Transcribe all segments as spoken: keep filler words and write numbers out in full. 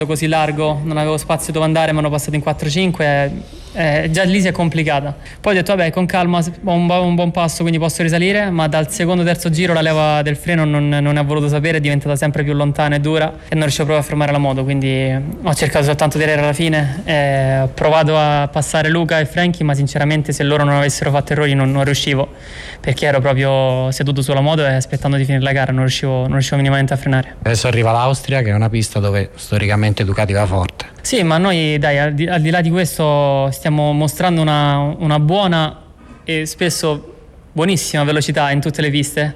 così largo, non avevo spazio dove andare, mi hanno passato in quattro cinque, eh, già lì si è complicata. Poi ho detto vabbè, con calma, ho un, un buon passo, quindi posso risalire, ma dal secondo terzo giro la leva del freno non, non ne ha voluto sapere, è diventata sempre più lontana e dura e non riuscivo proprio a fermare la moto, quindi ho cercato soltanto di arrivare alla fine, eh, ho provato a passare Luca e Frankie, ma sinceramente se loro non avessero fatto errori non, non riuscivo, perché ero proprio seduto sulla moto e aspettando di finire la gara, non riuscivo, non riuscivo minimamente a frenare. Adesso arriva l'Austria, che è una pista dove storicamente Ducati va forte. Sì, ma noi dai, al di, al di là di questo stiamo mostrando una, una buona e spesso buonissima velocità in tutte le piste.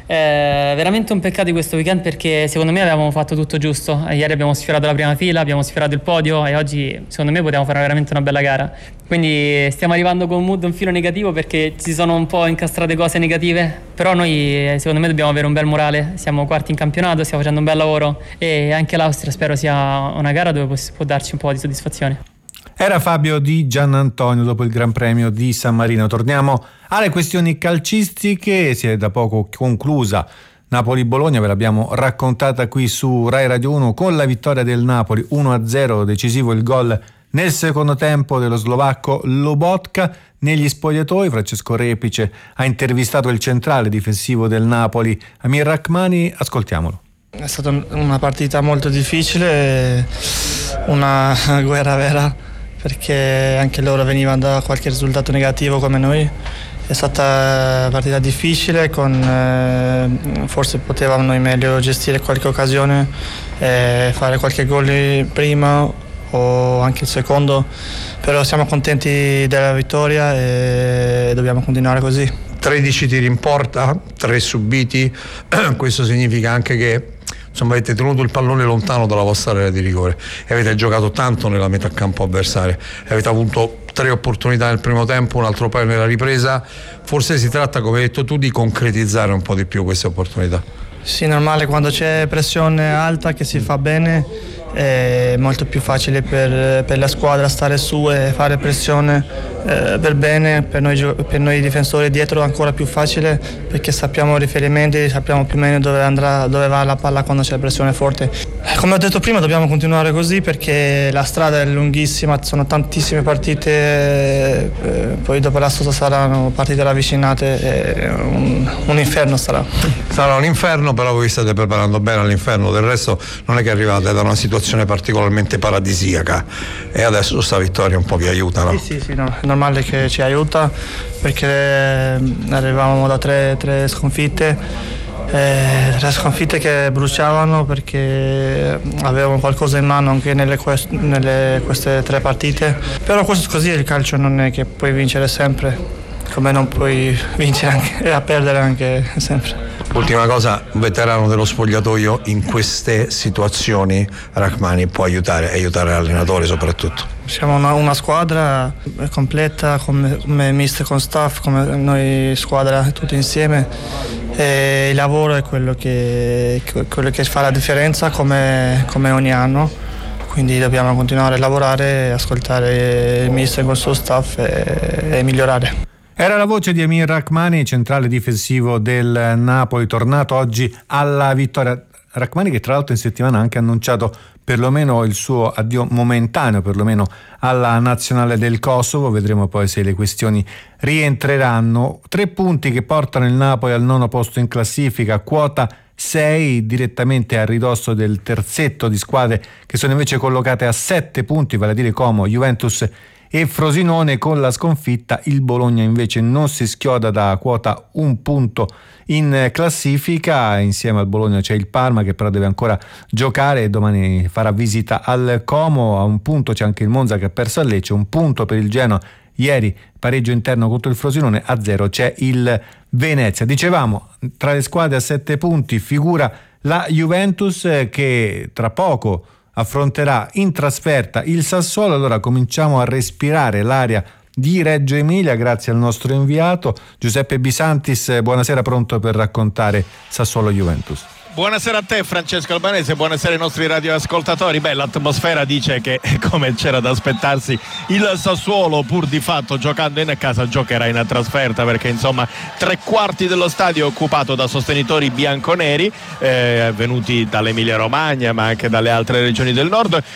È veramente un peccato di questo weekend, perché secondo me avevamo fatto tutto giusto. Ieri abbiamo sfiorato la prima fila, abbiamo sfiorato il podio e oggi secondo me potevamo fare veramente una bella gara. Quindi stiamo arrivando con un mood un filo negativo perché ci sono un po' incastrate cose negative, però noi secondo me dobbiamo avere un bel morale. Siamo quarti in campionato, stiamo facendo un bel lavoro e anche l'Austria spero sia una gara dove può darci un po' di soddisfazione. Era Fabio Di Giannantonio dopo il Gran Premio di San Marino. Torniamo alle questioni calcistiche. Si è da poco conclusa Napoli-Bologna, ve l'abbiamo raccontata qui su Rai Radio uno con la vittoria del Napoli uno a zero, decisivo il gol nel secondo tempo dello slovacco Lobotka. Negli spogliatoi Francesco Repice ha intervistato il centrale difensivo del Napoli, Amir Rachmani, ascoltiamolo. È stata una partita molto difficile, una guerra vera, perché anche loro venivano da qualche risultato negativo come noi. È stata una partita difficile, con, eh, forse potevamo noi meglio gestire qualche occasione, eh, fare qualche gol prima o anche il secondo, però siamo contenti della vittoria e dobbiamo continuare così. tredici tiri in porta, tre subiti, questo significa anche che insomma avete tenuto il pallone lontano dalla vostra area di rigore e avete giocato tanto nella metà campo avversaria, avete avuto tre opportunità nel primo tempo, un altro paio nella ripresa. Forse si tratta, come hai detto tu, di concretizzare un po' di più queste opportunità. Sì, normale, quando c'è pressione alta che si fa bene è molto più facile per, per la squadra stare su e fare pressione eh, per bene. Per noi, per noi difensori dietro è ancora più facile, perché sappiamo i riferimenti, sappiamo più o meno dove andrà, dove va la palla quando c'è pressione forte. Come ho detto prima, dobbiamo continuare così perché la strada è lunghissima, sono tantissime partite, eh, poi dopo la sosta saranno partite ravvicinate, eh, un, un inferno sarà. Sarà un inferno, però voi state preparando bene all'inferno, del resto non è che arrivate da una situazione particolarmente paradisiaca e adesso questa vittoria un po' vi aiuta, no? Sì, sì, sì, no, è normale che ci aiuta, perché arrivavamo da tre, tre sconfitte, eh, tre sconfitte che bruciavano, perché avevamo qualcosa in mano anche nelle, quest- nelle queste tre partite, però questo così è il calcio, non è che puoi vincere sempre, come non puoi vincere anche, e a perdere anche sempre. Ultima cosa, un veterano dello spogliatoio in queste situazioni, Rachmani, può aiutare, aiutare l'allenatore soprattutto. Siamo una, una squadra completa, come, come mister con staff, come noi squadra tutti insieme, e il lavoro è quello che, quello che fa la differenza, come, come ogni anno. Quindi dobbiamo continuare a lavorare, ascoltare il mister con il suo staff e, e migliorare. Era la voce di Amir Rachmani, centrale difensivo del Napoli, tornato oggi alla vittoria. Rachmani, che tra l'altro in settimana ha anche annunciato perlomeno il suo addio momentaneo, perlomeno alla nazionale del Kosovo. Vedremo poi se le questioni rientreranno. Tre punti che portano il Napoli al nono posto in classifica, quota sei, direttamente a ridosso del terzetto di squadre che sono invece collocate a sette punti, vale a dire Como, Juventus e Frosinone. Con la sconfitta il Bologna invece non si schioda da quota un punto in classifica. Insieme al Bologna c'è il Parma, che però deve ancora giocare e domani farà visita al Como. A un punto c'è anche il Monza, che ha perso a Lecce, un punto per il Genoa, ieri pareggio interno contro il Frosinone, a zero c'è il Venezia. Dicevamo, tra le squadre a sette punti figura la Juventus, che tra poco affronterà in trasferta il Sassuolo. Allora cominciamo a respirare l'aria di Reggio Emilia grazie al nostro inviato Giuseppe Bisantis. Buonasera, pronto per raccontare Sassuolo-Juventus. Buonasera a te Francesco Albanese, buonasera ai nostri radioascoltatori. Beh, l'atmosfera dice che, come c'era da aspettarsi, il Sassuolo, pur di fatto giocando in casa, giocherà in trasferta, perché insomma tre quarti dello stadio è occupato da sostenitori bianconeri, eh, venuti dall'Emilia Romagna ma anche dalle altre regioni del nord.